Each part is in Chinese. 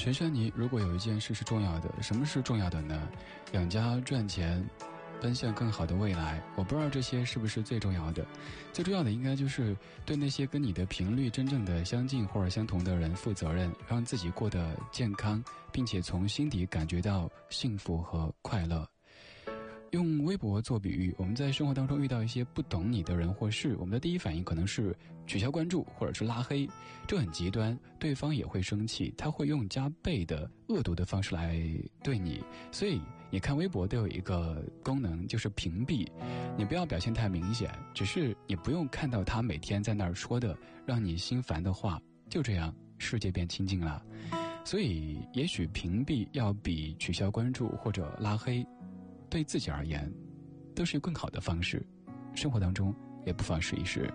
陈珊妮，如果有一件事是重要的，什么是重要的呢？养家赚钱，奔向更好的未来。我不知道这些是不是最重要的，最重要的应该就是对那些跟你的频率真正的相近或者相同的人负责任，让自己过得健康，并且从心底感觉到幸福和快乐。用微博做比喻，我们在生活当中遇到一些不懂你的人或事，我们的第一反应可能是取消关注或者是拉黑，这很极端，对方也会生气，他会用加倍的恶毒的方式来对你。所以你看微博都有一个功能，就是屏蔽，你不要表现太明显，只是你不用看到他每天在那儿说的让你心烦的话，就这样世界变清静了。所以也许屏蔽要比取消关注或者拉黑对自己而言都是更好的方式，生活当中也不妨试一试。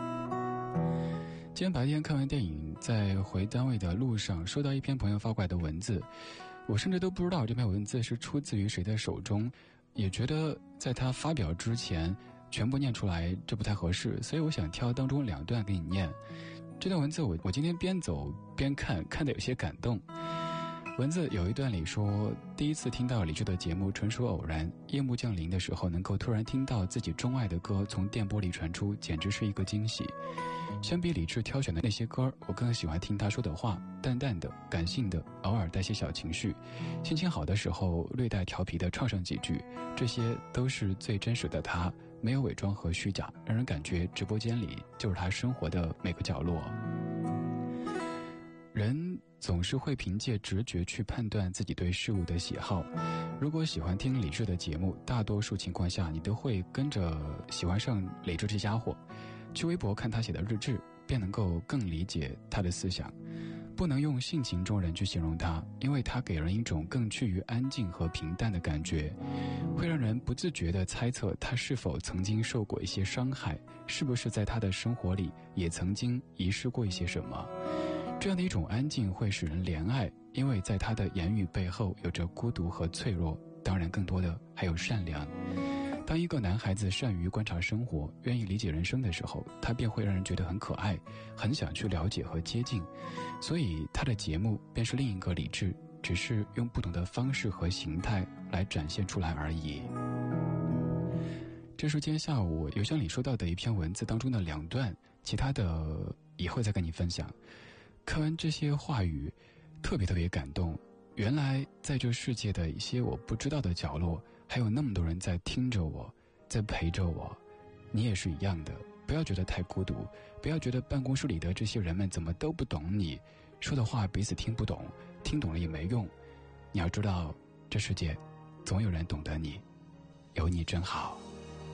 今天白天看完电影，在回单位的路上收到一篇朋友发过来的文字，我甚至都不知道这篇文字是出自于谁的手中，也觉得在他发表之前全部念出来这不太合适，所以我想挑当中2段给你念。这段文字我今天边走边看，看得有些感动。文字有一段里说，第一次听到李志的节目纯属偶然，夜幕降临的时候能够突然听到自己钟爱的歌从电波里传出，简直是一个惊喜。相比李志挑选的那些歌，我更喜欢听他说的话，淡淡的，感性的，偶尔带些小情绪，心情好的时候略带调皮的唱上几句，这些都是最真实的他，没有伪装和虚假，让人感觉直播间里就是他生活的每个角落。人总是会凭借直觉去判断自己对事物的喜好，如果喜欢听李志的节目，大多数情况下你都会跟着喜欢上李志这家伙。去微博看他写的日志，便能够更理解他的思想。不能用性情中人去形容他，因为他给人一种更趋于安静和平淡的感觉，会让人不自觉地猜测他是否曾经受过一些伤害，是不是在他的生活里也曾经遗失过一些什么。这样的一种安静会使人怜爱，因为在他的言语背后有着孤独和脆弱，当然更多的还有善良。当一个男孩子善于观察生活，愿意理解人生的时候，他便会让人觉得很可爱，很想去了解和接近。所以他的节目便是另一个李志，只是用不同的方式和形态来展现出来而已。这是今天下午邮箱里收到的一篇文字当中的2段，其他的以后再跟你分享。看完这些话语，特别感动。原来在这世界的一些我不知道的角落，还有那么多人在听着我，在陪着我。你也是一样的，不要觉得太孤独，不要觉得办公室里的这些人们怎么都不懂你，说的话彼此听不懂，听懂了也没用。你要知道，这世界总有人懂得你，有你真好。